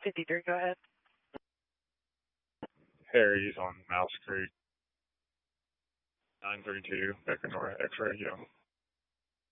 53, go ahead. Harry's on Mouse Creek, 932, Becker North X Radio.